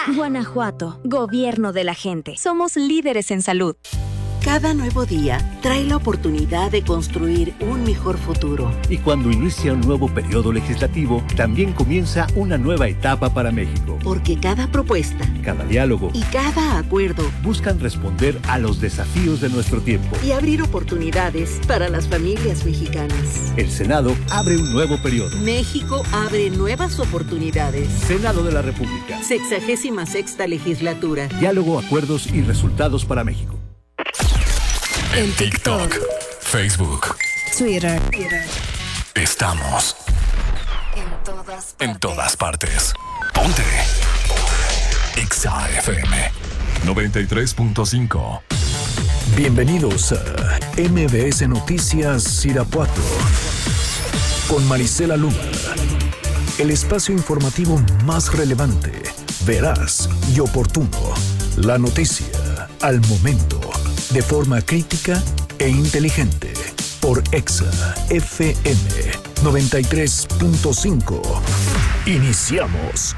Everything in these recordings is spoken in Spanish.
Guanajuato, gobierno de la gente. Somos líderes en salud. Cada nuevo día trae la oportunidad de construir un mejor futuro. Y cuando inicia un nuevo periodo legislativo, también comienza una nueva etapa para México. Porque cada propuesta, cada diálogo y cada acuerdo buscan responder a los desafíos de nuestro tiempo y abrir oportunidades para las familias mexicanas. El Senado abre un nuevo periodo. México abre nuevas oportunidades. Senado de la República. 66ª legislatura. Diálogo, acuerdos y resultados para México. En TikTok, Facebook, Twitter. Estamos en todas partes. Ponte Exa FM 93.5. Bienvenidos a MBS Noticias Irapuato con Marisela Luna. El espacio informativo más relevante, veraz y oportuno. La noticia al momento, de forma crítica e inteligente, por Exa FM 93.5. Iniciamos.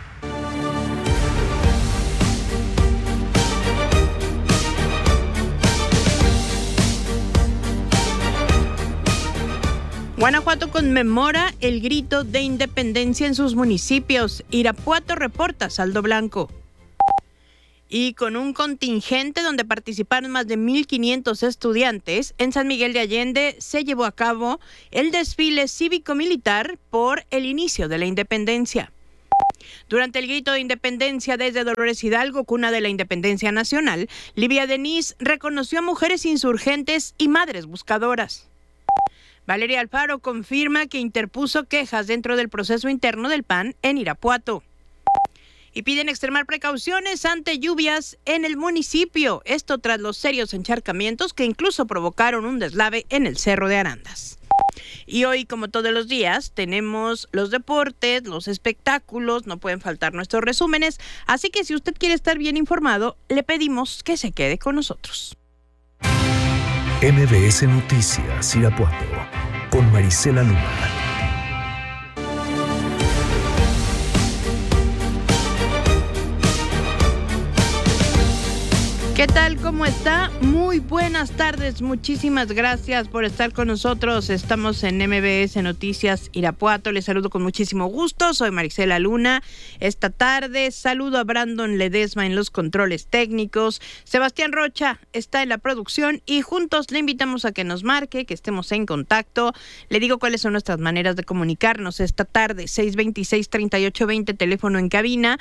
Guanajuato conmemora el grito de independencia en sus municipios. Irapuato reporta saldo blanco. Y con un contingente donde participaron más de 1,500 estudiantes, en San Miguel de Allende se llevó a cabo el desfile cívico-militar por el inicio de la independencia. Durante el grito de independencia desde Dolores Hidalgo, cuna de la independencia nacional, Livia Denis reconoció a mujeres insurgentes y madres buscadoras. Valeria Alfaro confirma que interpuso quejas dentro del proceso interno del PAN en Irapuato. Y piden extremar precauciones ante lluvias en el municipio. Esto tras los serios encharcamientos que incluso provocaron un deslave en el Cerro de Arandas. Y hoy, como todos los días, tenemos los deportes, los espectáculos, no pueden faltar nuestros resúmenes. Así que si usted quiere estar bien informado, le pedimos que se quede con nosotros. MBS Noticias Irapuato con Marisela Luna. ¿Qué tal? ¿Cómo está? Muy buenas tardes. Muchísimas gracias por estar con nosotros. Estamos en MBS Noticias Irapuato. Les saludo con muchísimo gusto. Soy Marisela Luna. Esta tarde saludo a Brandon Ledesma en los controles técnicos. Sebastián Rocha está en la producción y juntos le invitamos a que nos marque, que estemos en contacto. Le digo cuáles son nuestras maneras de comunicarnos esta tarde. 626-3820, teléfono en cabina,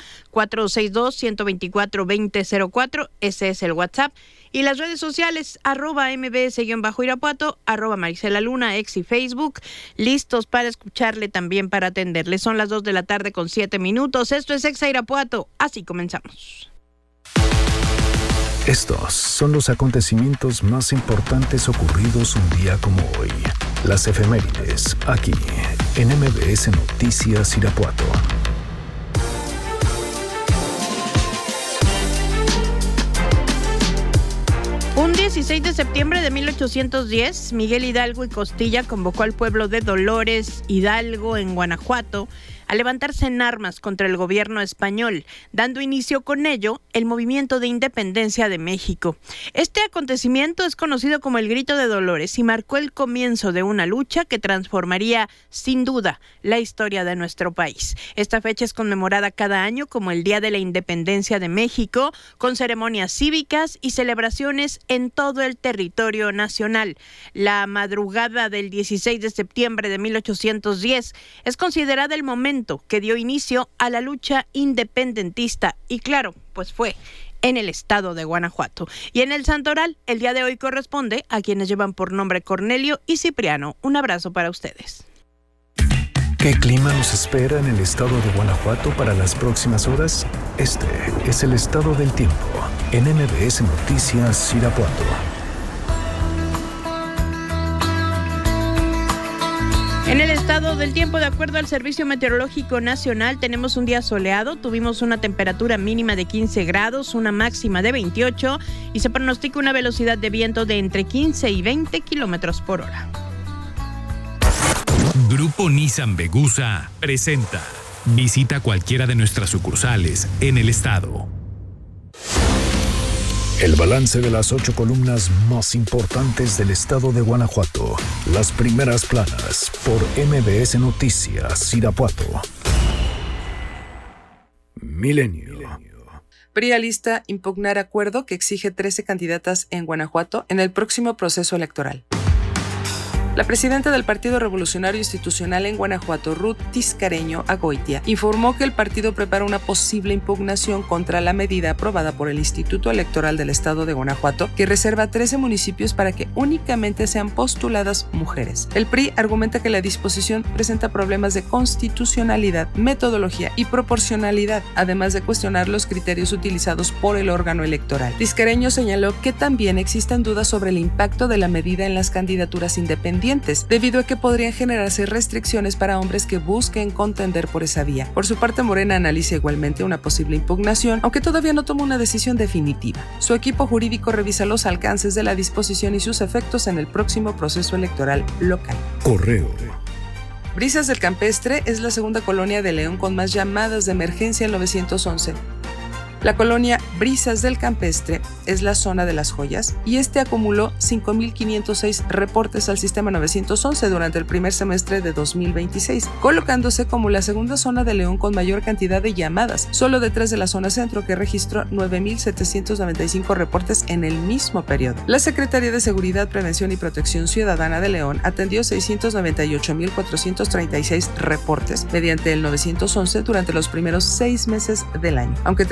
462-124-2004. Ese es el WhatsApp, y las redes sociales @mbs_Irapuato, @Marisela Luna, ex y Facebook, listos para escucharle, también para atenderle. Son las 2:07 PM. Esto es Exa Irapuato, así comenzamos. Estos son los acontecimientos más importantes ocurridos un día como hoy. Las efemérides, aquí en MBS Noticias Irapuato. Un 16 de septiembre de 1810, Miguel Hidalgo y Costilla convocó al pueblo de Dolores Hidalgo en Guanajuato a levantarse en armas contra el gobierno español, dando inicio con ello el movimiento de independencia de México. Este acontecimiento es conocido como el Grito de Dolores y marcó el comienzo de una lucha que transformaría, sin duda, la historia de nuestro país. Esta fecha es conmemorada cada año como el Día de la Independencia de México, con ceremonias cívicas y celebraciones en todo el territorio nacional. La madrugada del 16 de septiembre de 1810 es considerada el momento que dio inicio a la lucha independentista y claro, pues fue en el estado de Guanajuato. Y en el Santoral, el día de hoy corresponde a quienes llevan por nombre Cornelio y Cipriano. Un abrazo para ustedes. ¿Qué clima nos espera en el estado de Guanajuato para las próximas horas? Este es el estado del tiempo en MBS Noticias Irapuato. En el estado del tiempo, de acuerdo al Servicio Meteorológico Nacional, tenemos un día soleado, tuvimos una temperatura mínima de 15 grados, una máxima de 28 y se pronostica una velocidad de viento de entre 15 y 20 kilómetros por hora. Grupo Nissan Vegusa presenta Visita cualquiera de nuestras sucursales en el estado. El balance de las 8 columnas más importantes del estado de Guanajuato. Las primeras planas por MBS Noticias, Irapuato. Milenio. PRI alista impugnar acuerdo que exige 13 candidatas en Guanajuato en el próximo proceso electoral. La presidenta del Partido Revolucionario Institucional en Guanajuato, Ruth Tiscareño Agoitia, informó que el partido prepara una posible impugnación contra la medida aprobada por el Instituto Electoral del Estado de Guanajuato, que reserva 13 municipios para que únicamente sean postuladas mujeres. El PRI argumenta que la disposición presenta problemas de constitucionalidad, metodología y proporcionalidad, además de cuestionar los criterios utilizados por el órgano electoral. Tiscareño señaló que también existen dudas sobre el impacto de la medida en las candidaturas independientes, debido a que podrían generarse restricciones para hombres que busquen contender por esa vía. Por su parte, Morena analiza igualmente una posible impugnación, aunque todavía no toma una decisión definitiva. Su equipo jurídico revisa los alcances de la disposición y sus efectos en el próximo proceso electoral local. Correo. Brisas del Campestre es la segunda colonia de León con más llamadas de emergencia en 911. La colonia Brisas del Campestre es la zona de las joyas y acumuló 5.506 reportes al sistema 911 durante el primer semestre de 2026, colocándose como la segunda zona de León con mayor cantidad de llamadas, solo detrás de la zona centro, que registró 9.795 reportes en el mismo periodo. La Secretaría de Seguridad, Prevención y Protección Ciudadana de León atendió 698.436 reportes mediante el 911 durante los primeros 6 meses del año, aunque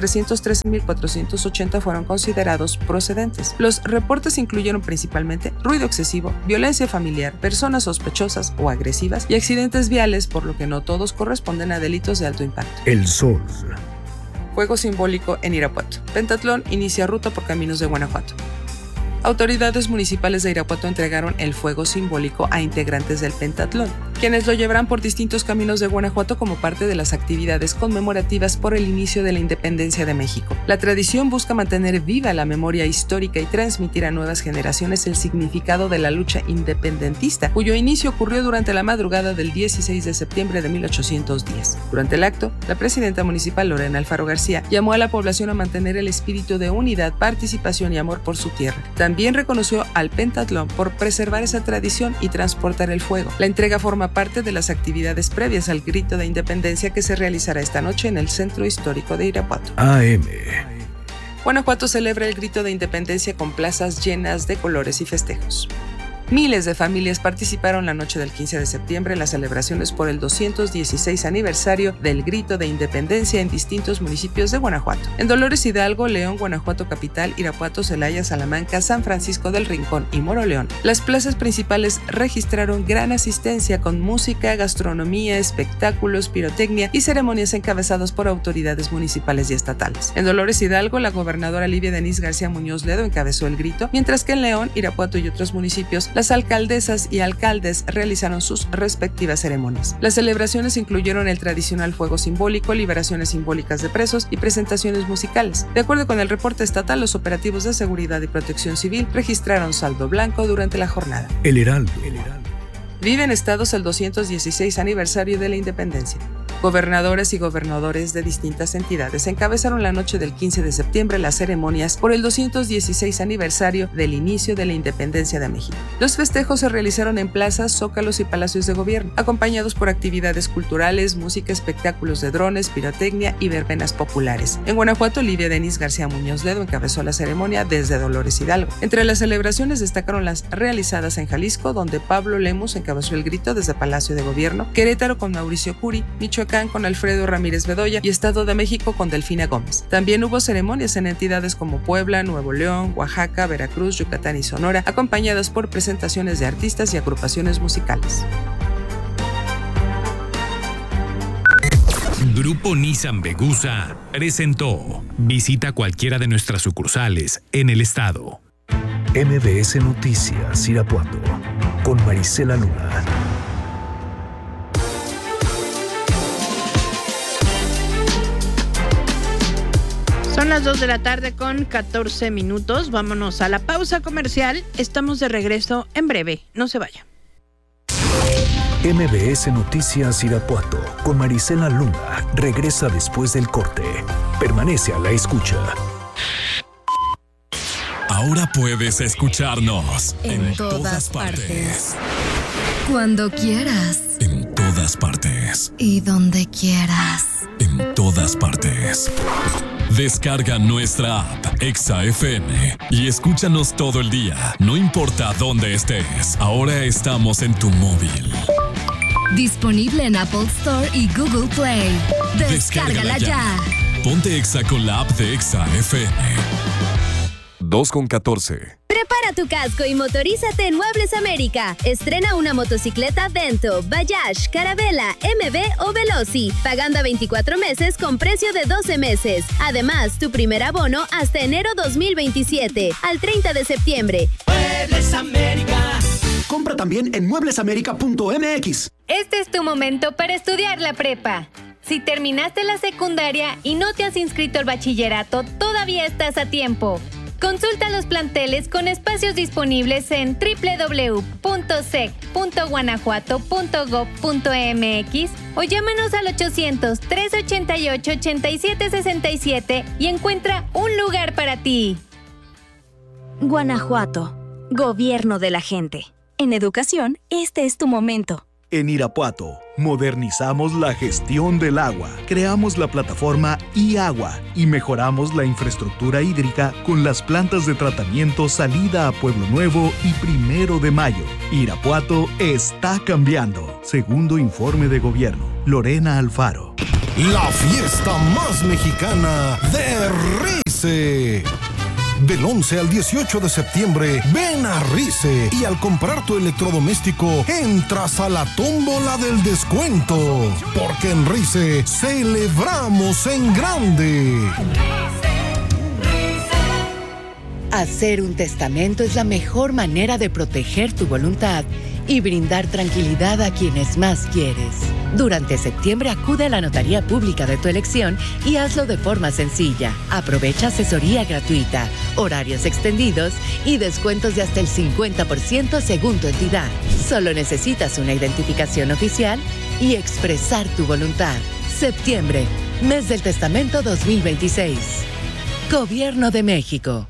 313.480 fueron considerados procedentes. Los reportes incluyeron principalmente ruido excesivo, violencia familiar, personas sospechosas o agresivas y accidentes viales, por lo que no todos corresponden a delitos de alto impacto. El Sol. Fuego simbólico en Irapuato. Pentatlón inicia ruta por caminos de Guanajuato. Autoridades municipales de Irapuato entregaron el fuego simbólico a integrantes del Pentatlón, quienes lo llevarán por distintos caminos de Guanajuato como parte de las actividades conmemorativas por el inicio de la independencia de México. La tradición busca mantener viva la memoria histórica y transmitir a nuevas generaciones el significado de la lucha independentista, cuyo inicio ocurrió durante la madrugada del 16 de septiembre de 1810. Durante el acto, la presidenta municipal Lorena Alfaro García llamó a la población a mantener el espíritu de unidad, participación y amor por su tierra. También reconoció al Pentatlón por preservar esa tradición y transportar el fuego. La entrega forma parte de las actividades previas al grito de independencia que se realizará esta noche en el Centro Histórico de Irapuato. AM. Guanajuato celebra el grito de independencia con plazas llenas de colores y festejos. Miles de familias participaron la noche del 15 de septiembre en las celebraciones por el 216 aniversario del Grito de Independencia en distintos municipios de Guanajuato. En Dolores Hidalgo, León, Guanajuato Capital, Irapuato, Celaya, Salamanca, San Francisco del Rincón y Moroleón, las plazas principales registraron gran asistencia con música, gastronomía, espectáculos, pirotecnia y ceremonias encabezadas por autoridades municipales y estatales. En Dolores Hidalgo, la gobernadora Livia Denisse García Muñoz Ledo encabezó el grito, mientras que en León, Irapuato y otros municipios, las alcaldesas y alcaldes realizaron sus respectivas ceremonias. Las celebraciones incluyeron el tradicional fuego simbólico, liberaciones simbólicas de presos y presentaciones musicales. De acuerdo con el reporte estatal, los operativos de seguridad y protección civil registraron saldo blanco durante la jornada. El Heraldo. Vive en Estados el 216 aniversario de la independencia. Gobernadores y gobernadores de distintas entidades encabezaron la noche del 15 de septiembre las ceremonias por el 216 aniversario del inicio de la independencia de México. Los festejos se realizaron en plazas, zócalos y palacios de gobierno, acompañados por actividades culturales, música, espectáculos de drones, pirotecnia y verbenas populares. En Guanajuato, Livia Denisse García Muñoz Ledo encabezó la ceremonia desde Dolores Hidalgo. Entre las celebraciones destacaron las realizadas en Jalisco, donde Pablo Lemus encabezó el grito desde Palacio de Gobierno, Querétaro con Mauricio Curi, Michoacán con Alfredo Ramírez Bedoya y Estado de México con Delfina Gómez. También hubo ceremonias en entidades como Puebla, Nuevo León, Oaxaca, Veracruz, Yucatán y Sonora, acompañadas por presentaciones de artistas y agrupaciones musicales. Grupo Nissan Vegusa presentó. Visita cualquiera de nuestras sucursales en el estado. MBS Noticias, Irapuato, con Marisela Luna. Son las 2 de la tarde con 14 minutos. Vámonos a la pausa comercial. Estamos de regreso en breve. No se vaya. MBS Noticias Irapuato con Marisela Luna regresa después del corte. Permanece a la escucha. Ahora puedes escucharnos en todas partes. Cuando quieras. En todas partes. Y donde quieras. En todas partes. Descarga nuestra app Exa FM y escúchanos todo el día, no importa dónde estés. Ahora estamos en tu móvil. Disponible en Apple Store y Google Play. Descárgala ya. Ponte Exa con la app de Exa FM. 2:14. Prepara tu casco y motorízate en Muebles América. Estrena una motocicleta Vento, Bayash, Carabela, MB o Veloci, pagando a 24 meses con precio de 12 meses. Además, tu primer abono hasta enero 2027, al 30 de septiembre. Muebles América. Compra también en mueblesamerica.mx. Este es tu momento para estudiar la prepa. Si terminaste la secundaria y no te has inscrito al bachillerato, todavía estás a tiempo. Consulta los planteles con espacios disponibles en www.sec.guanajuato.gov.mx o llámanos al 800-388-8767 y encuentra un lugar para ti. Guanajuato, gobierno de la gente. En educación, este es tu momento. En Irapuato, modernizamos la gestión del agua, creamos la plataforma iAgua y mejoramos la infraestructura hídrica con las plantas de tratamiento Salida a Pueblo Nuevo y 1 de Mayo. Irapuato está cambiando. Segundo informe de gobierno. Lorena Alfaro. La fiesta más mexicana de Rice. Del 11 al 18 de septiembre, ven a Rice y al comprar tu electrodoméstico, entras a la tómbola del descuento. Porque en Rice celebramos en grande. Hacer un testamento es la mejor manera de proteger tu voluntad y brindar tranquilidad a quienes más quieres. Durante septiembre acude a la notaría pública de tu elección y hazlo de forma sencilla. Aprovecha asesoría gratuita, horarios extendidos y descuentos de hasta el 50% según tu entidad. Solo necesitas una identificación oficial y expresar tu voluntad. Septiembre, mes del testamento 2026. Gobierno de México.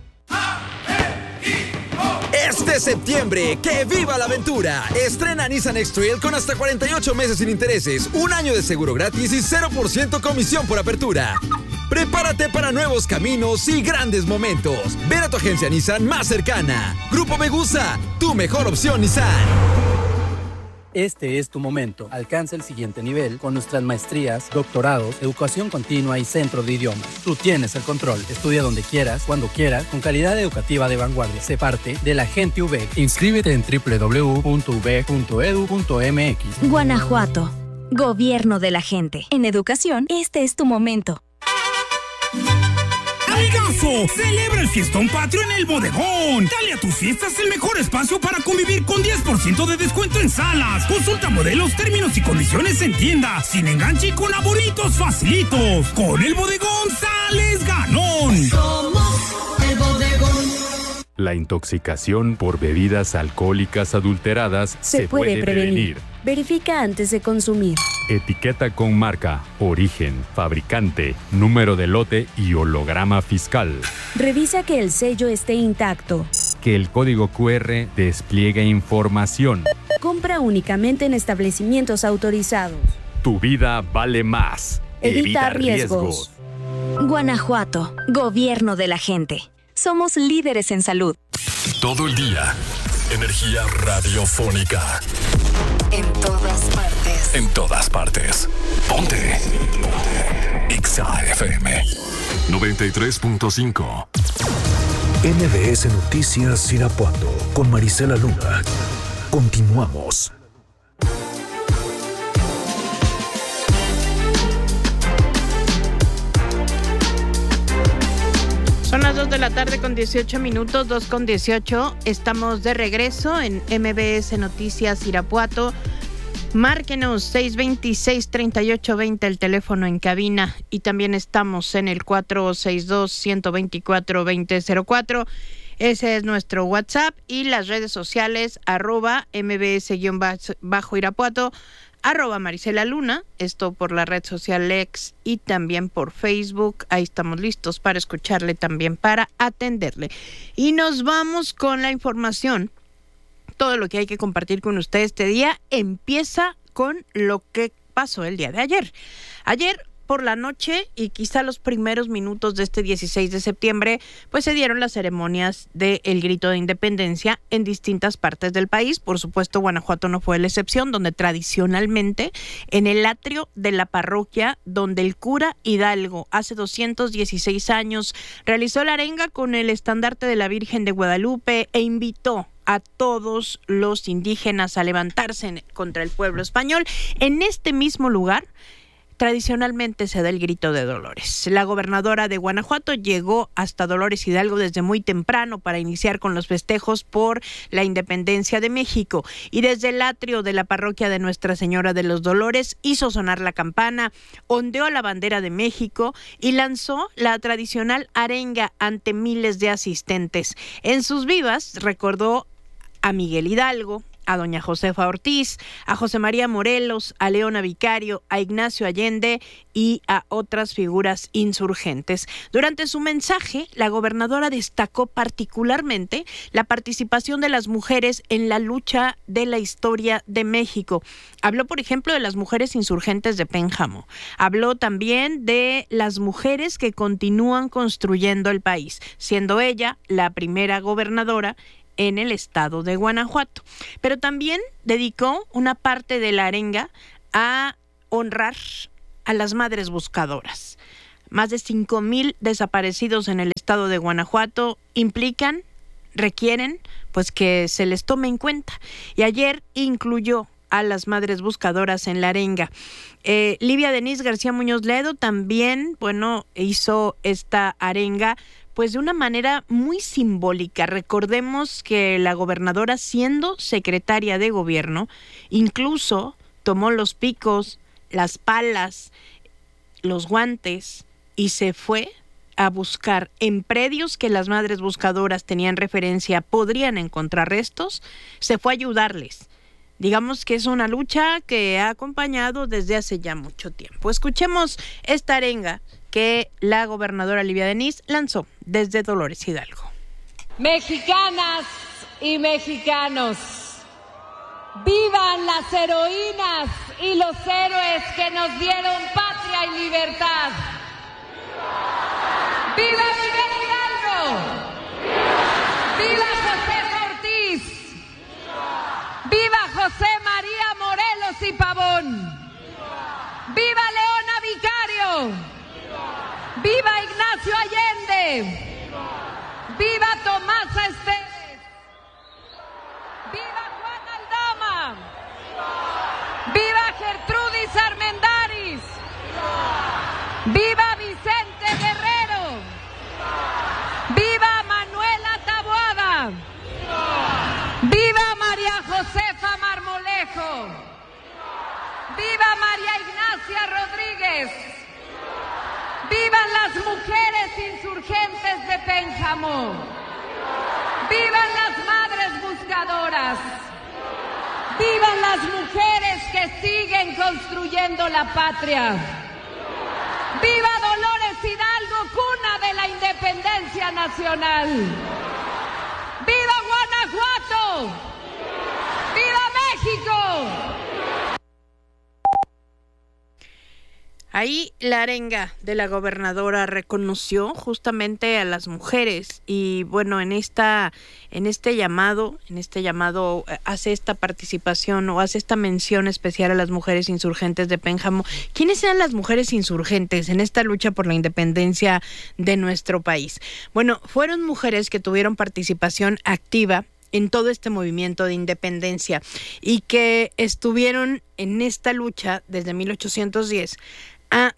Este septiembre, ¡que viva la aventura! Estrena Nissan X-Trail con hasta 48 meses sin intereses, 1 año de seguro gratis y 0% comisión por apertura. Prepárate para nuevos caminos y grandes momentos. Ven a tu agencia Nissan más cercana. Grupo Megusa, tu mejor opción Nissan. Este es tu momento. Alcanza el siguiente nivel con nuestras maestrías, doctorados, educación continua y centro de idiomas. Tú tienes el control. Estudia donde quieras, cuando quieras, con calidad educativa de vanguardia. Sé parte de la gente UVEC. Inscríbete en www.uvec.edu.mx. Guanajuato, gobierno de la gente. En educación, este es tu momento. ¡Amigazo! ¡Celebra el fiestón patrio en el bodegón! Dale a tus fiestas el mejor espacio para convivir con 10% de descuento en salas. Consulta modelos, términos y condiciones en tienda. Sin enganche y con abonitos facilitos. Con el bodegón sales ganón. Somos el bodegón. La intoxicación por bebidas alcohólicas adulteradas se puede prevenir. Verifica antes de consumir. Etiqueta con marca, origen, fabricante, número de lote y holograma fiscal. Revisa que el sello esté intacto. Que el código QR despliegue información. Compra únicamente en establecimientos autorizados. Tu vida vale más. Evita riesgos. Guanajuato, gobierno de la gente. Somos líderes en salud. Todo el día, energía radiofónica. En todas partes. En todas partes. Ponte. Exa FM 93.5. MBS Noticias Irapuato con Marisela Luna. Continuamos. Son las 2 de la tarde con 18 minutos, 2:18. Estamos de regreso en MBS Noticias Irapuato. Márquenos 626-3820 el teléfono en cabina y también estamos en el 462-124-2004. Ese es nuestro WhatsApp y las redes sociales @mbs_Irapuato, @Marisela Luna, esto por la red social X y también por Facebook. Ahí estamos listos para escucharle, también para atenderle. Y nos vamos con la información. Todo lo que hay que compartir con usted este día empieza con lo que pasó el día de ayer. Ayer por la noche y quizá los primeros minutos de este 16 de septiembre, pues se dieron las ceremonias del Grito de Independencia en distintas partes del país. Por supuesto, Guanajuato no fue la excepción, donde tradicionalmente en el atrio de la parroquia, donde el cura Hidalgo hace 216 años realizó la arenga con el estandarte de la Virgen de Guadalupe e invitó a todos los indígenas a levantarse contra el pueblo español. En este mismo lugar tradicionalmente se da el grito de Dolores. La gobernadora de Guanajuato llegó hasta Dolores Hidalgo desde muy temprano para iniciar con los festejos por la independencia de México, y desde el atrio de la parroquia de Nuestra Señora de los Dolores hizo sonar la campana, ondeó la bandera de México y lanzó la tradicional arenga ante miles de asistentes. En sus vivas recordó a Miguel Hidalgo, a doña Josefa Ortiz, a José María Morelos, a Leona Vicario, a Ignacio Allende y a otras figuras insurgentes. Durante su mensaje, la gobernadora destacó particularmente la participación de las mujeres en la lucha de la historia de México. Habló, por ejemplo, de las mujeres insurgentes de Pénjamo. Habló también de las mujeres que continúan construyendo el país, siendo ella la primera gobernadora en el estado de Guanajuato. Pero también dedicó una parte de la arenga a honrar a las madres buscadoras. Más de 5,000 desaparecidos en el estado de Guanajuato requieren pues que se les tome en cuenta. Y ayer incluyó a las madres buscadoras en la arenga. Livia Denise García Muñoz Ledo también, hizo esta arenga pues de una manera muy simbólica. Recordemos que la gobernadora, siendo secretaria de gobierno, incluso tomó los picos, las palas, los guantes y se fue a buscar en predios que las madres buscadoras tenían referencia, podrían encontrar restos, se fue a ayudarles. Digamos que es una lucha que ha acompañado desde hace ya mucho tiempo. Escuchemos esta arenga que la gobernadora Livia Denise lanzó desde Dolores Hidalgo. Mexicanas y mexicanos, vivan las heroínas y los héroes que nos dieron patria y libertad. ¡Viva Miguel Hidalgo! ¡Viva Josefa Ortiz! ¡Viva José María Morelos y Pavón! ¡Viva Leona Vicario! ¡Viva Ignacio Allende! ¡Viva Tomasa Esteves! ¡Viva Juan Aldama! ¡Viva Gertrudis Armendáriz! ¡Viva Vicente Guerrero! ¡Viva Manuela Taboada! ¡Viva María Josefa Marmolejo! ¡Viva María Ignacia Rodríguez! ¡Vivan las mujeres insurgentes de Pénjamo! ¡Vivan las madres buscadoras! ¡Vivan las mujeres que siguen construyendo la patria! ¡Viva Dolores Hidalgo, cuna de la independencia nacional! ¡Viva Guanajuato! ¡Viva México! Ahí la arenga de la gobernadora reconoció justamente a las mujeres y en este llamado hace esta participación o hace esta mención especial a las mujeres insurgentes de Pénjamo. ¿Quiénes eran las mujeres insurgentes en esta lucha por la independencia de nuestro país? Fueron mujeres que tuvieron participación activa en todo este movimiento de independencia y que estuvieron en esta lucha desde 1810 a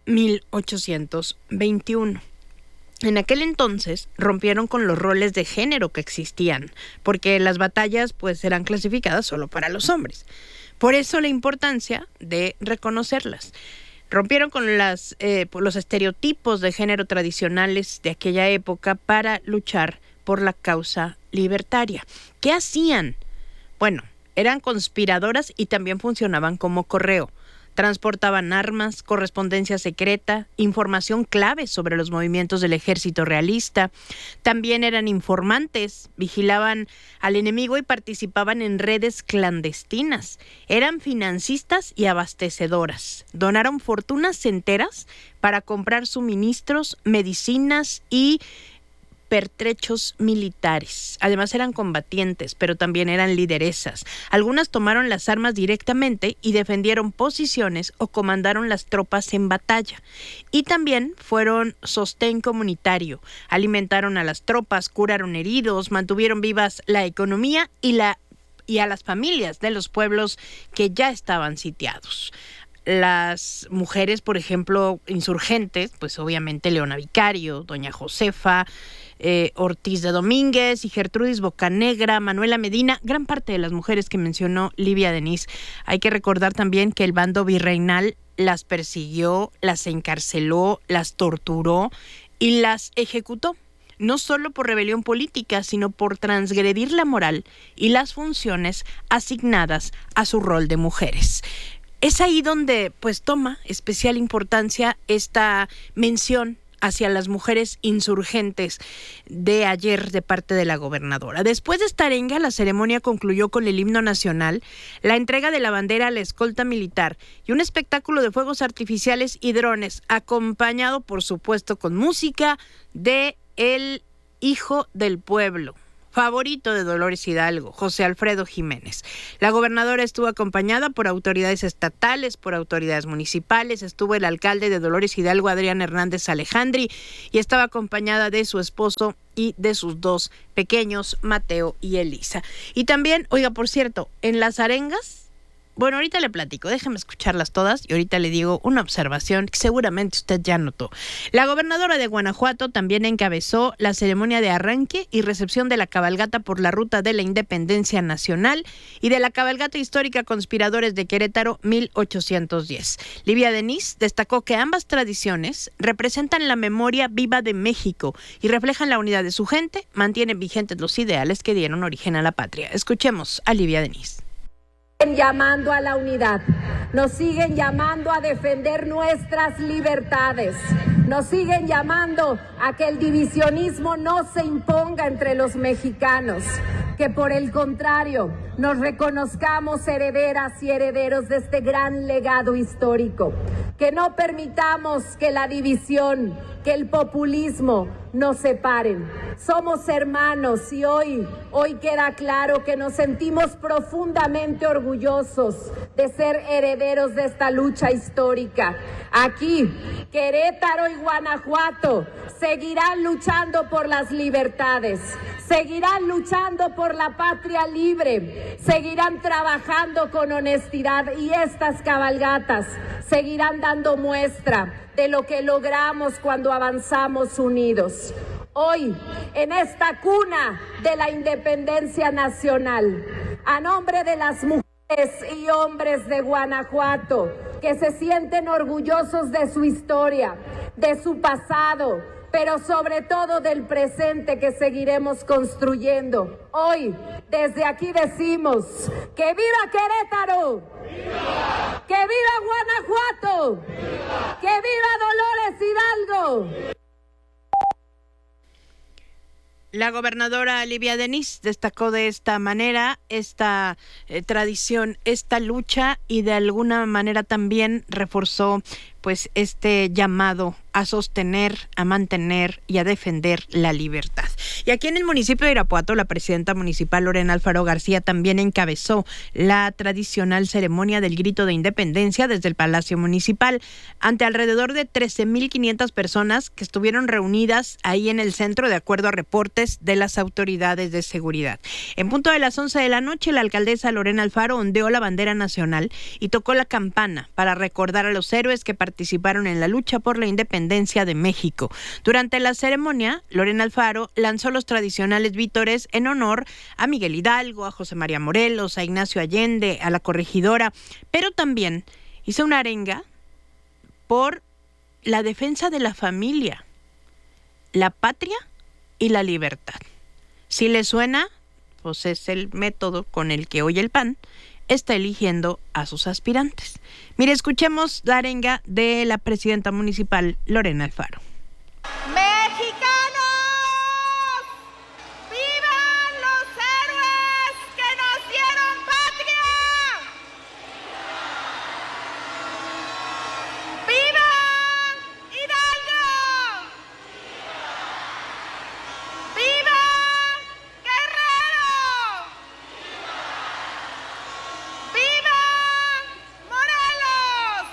1821. En aquel entonces rompieron con los roles de género que existían, porque las batallas eran clasificadas solo para los hombres. Por eso la importancia de reconocerlas. Rompieron con los estereotipos de género tradicionales de aquella época para luchar por la causa libertaria. ¿Qué hacían? Bueno, eran conspiradoras y también funcionaban como correo. Transportaban armas, correspondencia secreta, información clave sobre los movimientos del ejército realista. También eran informantes, vigilaban al enemigo y participaban en redes clandestinas. Eran financistas y abastecedoras. Donaron fortunas enteras para comprar suministros, medicinas y pertrechos militares. Además eran combatientes, pero también eran lideresas. Algunas tomaron las armas directamente y defendieron posiciones o comandaron las tropas en batalla. Y también fueron sostén comunitario. Alimentaron a las tropas, curaron heridos, mantuvieron vivas la economía y a las familias de los pueblos que ya estaban sitiados. Las mujeres, por ejemplo, insurgentes, pues obviamente Leona Vicario, Doña Josefa, Ortiz de Domínguez y Gertrudis Bocanegra, Manuela Medina, gran parte de las mujeres que mencionó Livia Denis. Hay que recordar también que el bando virreinal las persiguió, las encarceló, las torturó y las ejecutó. No solo por rebelión política, sino por transgredir la moral y las funciones asignadas a su rol de mujeres. Es ahí donde pues toma especial importancia esta mención hacia las mujeres insurgentes de ayer de parte de la gobernadora. Después de esta arenga, la ceremonia concluyó con el himno nacional, la entrega de la bandera a la escolta militar y un espectáculo de fuegos artificiales y drones, acompañado por supuesto con música de el hijo del pueblo, favorito de Dolores Hidalgo, José Alfredo Jiménez. La gobernadora estuvo acompañada por autoridades estatales, por autoridades municipales, estuvo el alcalde de Dolores Hidalgo, Adrián Hernández Alejandri, y estaba acompañada de su esposo y de sus dos pequeños, Mateo y Elisa. Y también, oiga, por cierto, en las arengas, bueno, ahorita le platico, déjame escucharlas todas y ahorita le digo una observación que seguramente usted ya notó. La gobernadora de Guanajuato también encabezó la ceremonia de arranque y recepción de la cabalgata por la Ruta de la Independencia Nacional y de la cabalgata histórica Conspiradores de Querétaro 1810. Livia Denis destacó que ambas tradiciones representan la memoria viva de México y reflejan la unidad de su gente, mantienen vigentes los ideales que dieron origen a la patria. Escuchemos a Livia Denis. Llamando a la unidad, nos siguen llamando a defender nuestras libertades, nos siguen llamando a que el divisionismo no se imponga entre los mexicanos, que por el contrario nos reconozcamos herederas y herederos de este gran legado histórico, que no permitamos que la división, que el populismo nos separen. Somos hermanos y hoy queda claro que nos sentimos profundamente orgullosos de ser herederos de esta lucha histórica. Aquí, Querétaro y Guanajuato seguirán luchando por las libertades, seguirán luchando por la patria libre, seguirán trabajando con honestidad y estas cabalgatas seguirán dando muestra de lo que logramos cuando avanzamos unidos. Hoy, en esta cuna de la independencia nacional, a nombre de las mujeres y hombres de Guanajuato, que se sienten orgullosos de su historia, de su pasado, pero sobre todo del presente que seguiremos construyendo. Hoy, desde aquí decimos, ¡que viva Querétaro! ¡Viva! ¡Que viva Guanajuato! ¡Viva! ¡Que viva Dolores Hidalgo! La gobernadora Livia Denis destacó de esta manera esta tradición, esta lucha y de alguna manera también reforzó pues este llamado a sostener, a mantener y a defender la libertad. Y aquí en el municipio de Irapuato, la presidenta municipal Lorena Alfaro García también encabezó la tradicional ceremonia del grito de independencia desde el Palacio Municipal ante alrededor de 13,500 personas que estuvieron reunidas ahí en el centro de acuerdo a reportes de las autoridades de seguridad. En punto de las 11 de la noche, la alcaldesa Lorena Alfaro ondeó la bandera nacional y tocó la campana para recordar a los héroes que participaron en la lucha por la independencia de México. Durante la ceremonia, Lorena Alfaro lanzó los tradicionales vítores en honor a Miguel Hidalgo, a José María Morelos, a Ignacio Allende, a la corregidora, pero también hizo una arenga por la defensa de la familia, la patria y la libertad. Si le suena, pues es el método con el que hoy el PAN está eligiendo a sus aspirantes. Mire, escuchemos la arenga de la presidenta municipal, Lorena Alfaro. ¡Mexicanos! ¡Vivan los héroes que nos dieron patria! ¡Viva Hidalgo! ¡Viva Guerrero! ¡Viva Morelos!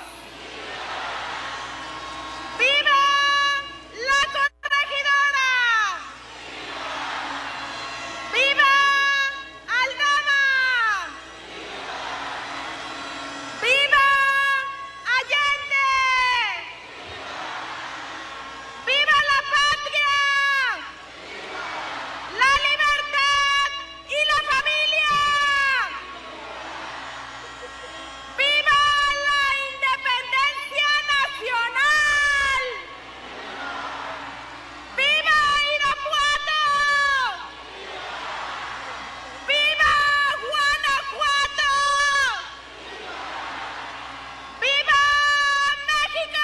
¡Viva la Corregidora! ¡Viva Aldama! ¡Viva Allende! ¡Viva la patria! ¡La libertad y la familia! ¡Viva la independencia nacional! ¡Viva Irapuato! ¡Viva Guanajuato! ¡Viva México!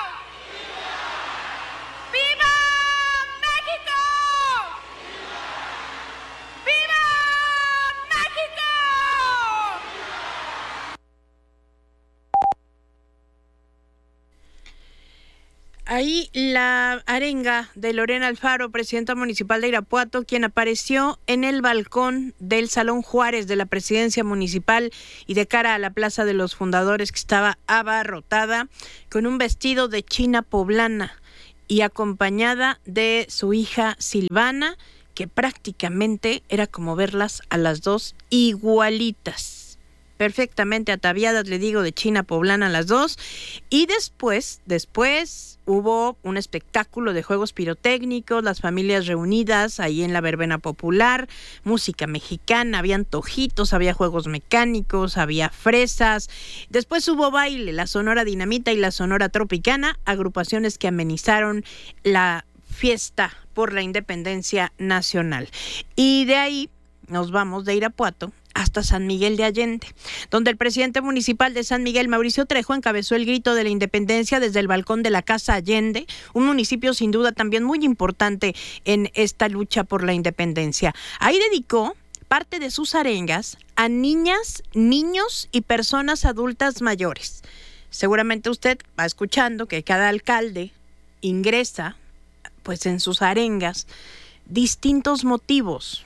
¡Viva México! ¡Viva México! Ahí la arenga de Lorena Alfaro, presidenta municipal de Irapuato, quien apareció en el balcón del Salón Juárez de la presidencia municipal y de cara a la Plaza de los Fundadores, que estaba abarrotada, con un vestido de china poblana y acompañada de su hija Silvana, que prácticamente era como verlas a las dos igualitas. Perfectamente ataviadas, le digo, de china poblana las dos. Y después hubo un espectáculo de juegos pirotécnicos, las familias reunidas ahí en la verbena popular, música mexicana, había antojitos, había juegos mecánicos, había fresas. Después hubo baile, la Sonora Dinamita y la Sonora Tropicana, agrupaciones que amenizaron la fiesta por la independencia nacional. Y de ahí nos vamos de Irapuato hasta San Miguel de Allende, donde el presidente municipal de San Miguel, Mauricio Trejo, encabezó el grito de la independencia desde el balcón de la Casa Allende, un municipio sin duda también muy importante en esta lucha por la independencia. Ahí dedicó parte de sus arengas a niñas, niños y personas adultas mayores. Seguramente usted va escuchando que cada alcalde ingresa, pues, en sus arengas distintos motivos.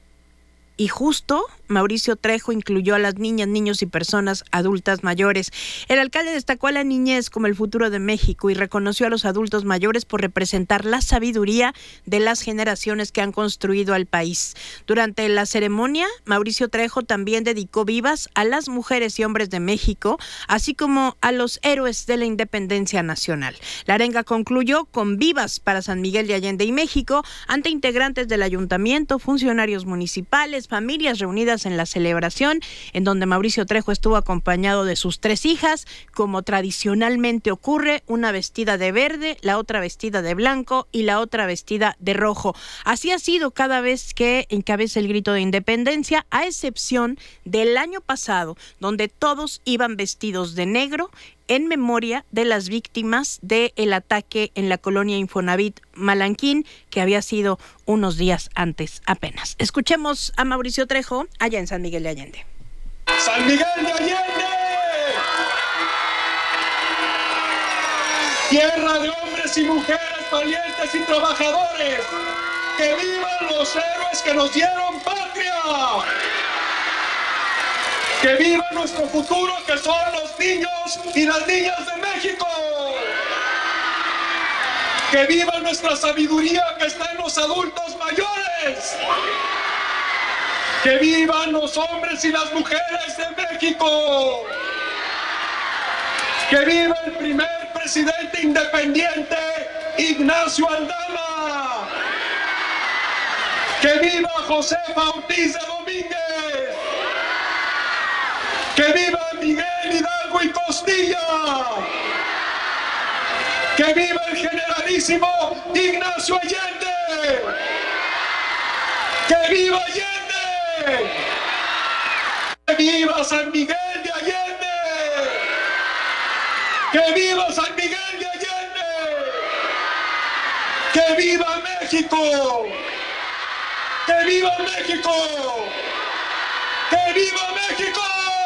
Y justo Mauricio Trejo incluyó a las niñas, niños y personas adultas mayores. El alcalde destacó a la niñez como el futuro de México y reconoció a los adultos mayores por representar la sabiduría de las generaciones que han construido al país. Durante la ceremonia, Mauricio Trejo también dedicó vivas a las mujeres y hombres de México, así como a los héroes de la independencia nacional. La arenga concluyó con vivas para San Miguel de Allende y México ante integrantes del ayuntamiento, funcionarios municipales, familias reunidas en la celebración, en donde Mauricio Trejo estuvo acompañado de sus 3 hijas, como tradicionalmente ocurre, una vestida de verde, la otra vestida de blanco y la otra vestida de rojo. Así ha sido cada vez que encabeza el grito de independencia, a excepción del año pasado, donde todos iban vestidos de negro, en memoria de las víctimas del ataque en la colonia Infonavit Malanquín, que había sido unos días antes apenas. Escuchemos a Mauricio Trejo allá en San Miguel de Allende. ¡San Miguel de Allende! Tierra de hombres y mujeres valientes y trabajadores. ¡Que vivan los héroes que nos dieron patria! ¡Que viva nuestro futuro, que son los niños y las niñas de México! ¡Que viva nuestra sabiduría que está en los adultos mayores! ¡Que vivan los hombres y las mujeres de México! ¡Que viva el primer presidente independiente, Ignacio Aldama! ¡Que viva Josefa Ortiz de Domínguez! ¡Que viva Miguel Hidalgo y Costilla! ¡Que viva el generalísimo Ignacio Allende! ¡Que viva Allende! ¡Que viva San Miguel de Allende! ¡Que viva San Miguel de Allende! ¡Que viva México! ¡Que viva México! ¡Que viva México!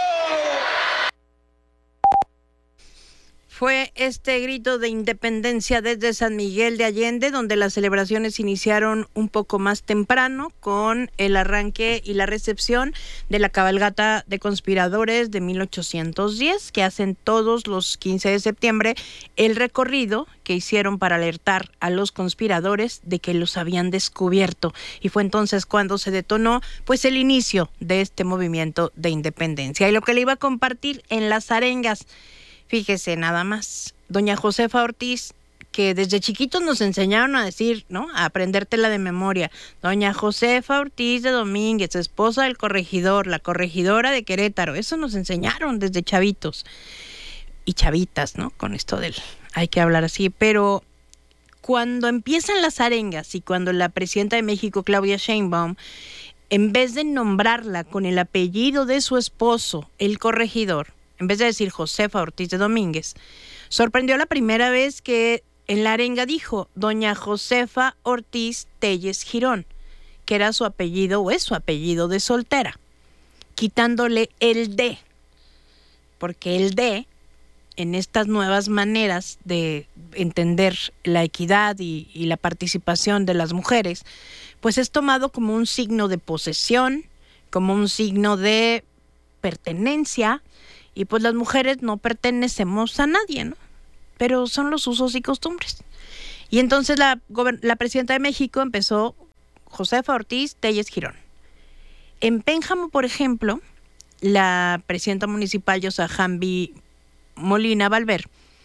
Fue este grito de independencia desde San Miguel de Allende, donde las celebraciones iniciaron un poco más temprano con el arranque y la recepción de la cabalgata de conspiradores de 1810, que hacen todos los 15 de septiembre el recorrido que hicieron para alertar a los conspiradores de que los habían descubierto. Y fue entonces cuando se detonó pues el inicio de este movimiento de independencia. Y lo que le iba a compartir en las arengas, fíjese nada más, doña Josefa Ortiz, que desde chiquitos nos enseñaron a decir, ¿no?, a aprendértela de memoria. Doña Josefa Ortiz de Domínguez, esposa del corregidor, la corregidora de Querétaro. Eso nos enseñaron desde chavitos y chavitas, ¿no? Con esto del hay que hablar así. Pero cuando empiezan las arengas y cuando la presidenta de México, Claudia Sheinbaum, en vez de nombrarla con el apellido de su esposo, el corregidor, en vez de decir Josefa Ortiz de Domínguez, sorprendió la primera vez que en la arenga dijo doña Josefa Ortiz Telles Girón, que era su apellido o es su apellido de soltera, quitándole el D, porque el D, en estas nuevas maneras de entender la equidad y la participación de las mujeres, pues es tomado como un signo de posesión, como un signo de pertenencia. Y pues las mujeres no pertenecemos a nadie, ¿no? Pero son los usos y costumbres. Y entonces la presidenta de México empezó Josefa Ortiz Telles Girón. En Pénjamo, por ejemplo, la presidenta municipal Yosahambi Molina Valver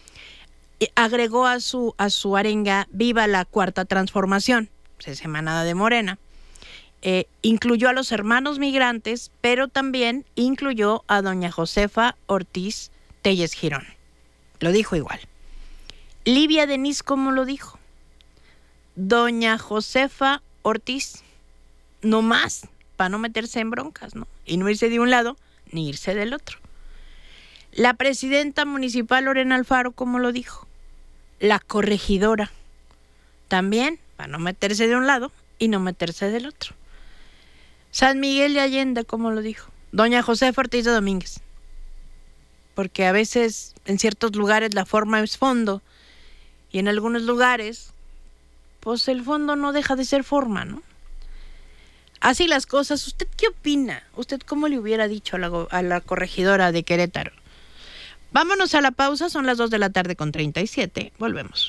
agregó a su arenga Viva la Cuarta Transformación, pues es emanada de Morena. Incluyó a los hermanos migrantes, pero también incluyó a doña Josefa Ortiz Telles Girón. Lo dijo igual. Livia Denis, ¿cómo lo dijo? Doña Josefa Ortiz, no más, para no meterse en broncas, ¿no? Y no irse de un lado, ni irse del otro. La presidenta municipal Lorena Alfaro, ¿cómo lo dijo? La corregidora, también, para no meterse de un lado y no meterse del otro. San Miguel de Allende, ¿cómo lo dijo? Doña Josefa Ortiz de Domínguez. Porque a veces en ciertos lugares la forma es fondo y en algunos lugares pues el fondo no deja de ser forma, ¿no? Así las cosas. ¿Usted qué opina? ¿Usted cómo le hubiera dicho a la corregidora de Querétaro? Vámonos a la pausa, son las 2:37 p.m. Volvemos.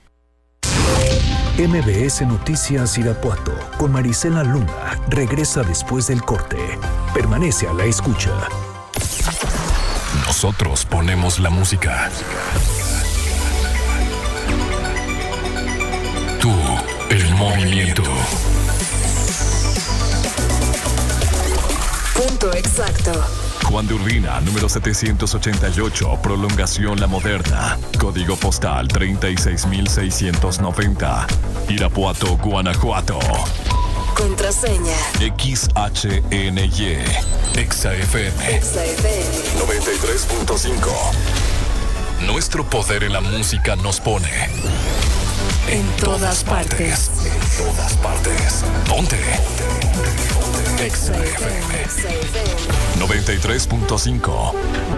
MBS Noticias Irapuato con Marisela Luna regresa después del corte. Permanece a la escucha. Nosotros ponemos la música. Tú, el movimiento. Punto exacto. Juan de Urbina, número 788, prolongación La Moderna, código postal 36690, Irapuato, Guanajuato. Contraseña XHNY, EXA-FM 93.5. Nuestro poder en la música nos pone en todas partes. En todas partes. ¿Dónde? EXA-FM 93.5.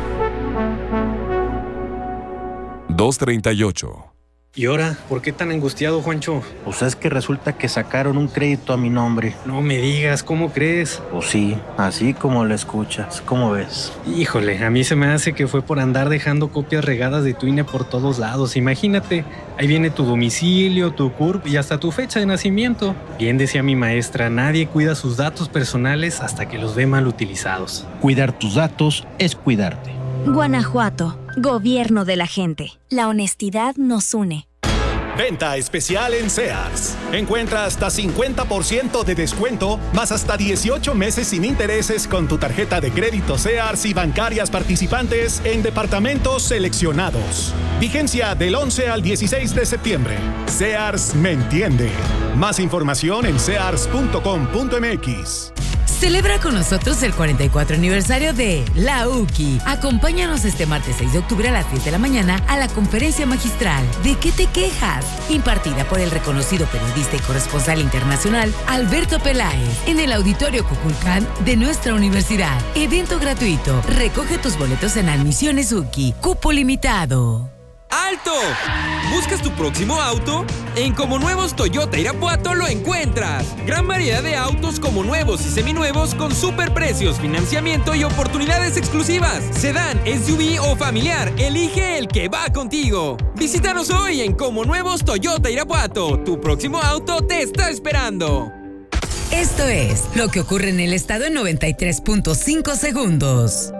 2:38. ¿Y ahora? ¿Por qué tan angustiado, Juancho? Pues es que resulta que sacaron un crédito a mi nombre. No me digas, ¿cómo crees? Pues sí, así como lo escuchas. ¿Cómo ves? Híjole, a mí se me hace que fue por andar dejando copias regadas de tu INE por todos lados. Imagínate, ahí viene tu domicilio, tu CURP y hasta tu fecha de nacimiento. Bien decía mi maestra, nadie cuida sus datos personales hasta que los ve mal utilizados. Cuidar tus datos es cuidarte. Guanajuato, gobierno de la gente. La honestidad nos une. Venta especial en Sears. Encuentra hasta 50% de descuento, más hasta 18 meses sin intereses con tu tarjeta de crédito Sears y bancarias participantes en departamentos seleccionados. Vigencia del 11 al 16 de septiembre. Sears me entiende. Más información en sears.com.mx. Celebra con nosotros el 44 aniversario de La UCI. Acompáñanos este martes 6 de octubre a las 10 de la mañana a la conferencia magistral ¿De qué te quejas?, impartida por el reconocido periodista y corresponsal internacional Alberto Peláez en el Auditorio Kukulcán de nuestra universidad. Evento gratuito. Recoge tus boletos en Admisiones UCI. Cupo limitado. ¡Alto! ¿Buscas tu próximo auto? En Como Nuevos Toyota Irapuato lo encuentras. Gran variedad de autos como nuevos y seminuevos con superprecios, financiamiento y oportunidades exclusivas. Sedán, SUV o familiar, elige el que va contigo. Visítanos hoy en Como Nuevos Toyota Irapuato. Tu próximo auto te está esperando. Esto es lo que ocurre en el estado en 93.5 segundos.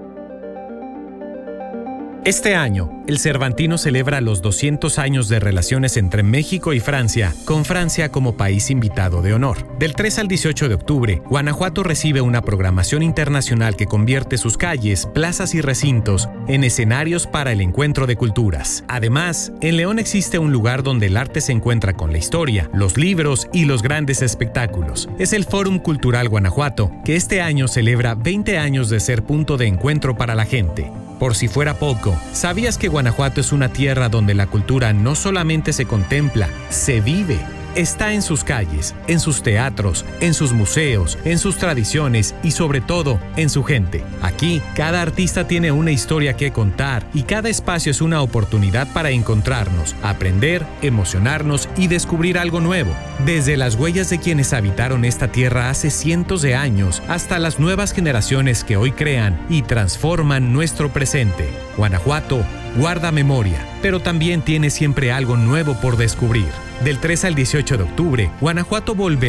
Este año, el Cervantino celebra los 200 años de relaciones entre México y Francia, con Francia como país invitado de honor. Del 3 al 18 de octubre, Guanajuato recibe una programación internacional que convierte sus calles, plazas y recintos en escenarios para el encuentro de culturas. Además, en León existe un lugar donde el arte se encuentra con la historia, los libros y los grandes espectáculos. Es el Fórum Cultural Guanajuato, que este año celebra 20 años de ser punto de encuentro para la gente. Por si fuera poco, ¿sabías que Guanajuato es una tierra donde la cultura no solamente se contempla, se vive? Está en sus calles, en sus teatros, en sus museos, en sus tradiciones y sobre todo en su gente. Aquí, cada artista tiene una historia que contar y cada espacio es una oportunidad para encontrarnos, aprender, emocionarnos y descubrir algo nuevo. Desde las huellas de quienes habitaron esta tierra hace cientos de años hasta las nuevas generaciones que hoy crean y transforman nuestro presente. Guanajuato guarda memoria, pero también tiene siempre algo nuevo por descubrir. Del 3 al 18 de octubre, Guanajuato volverá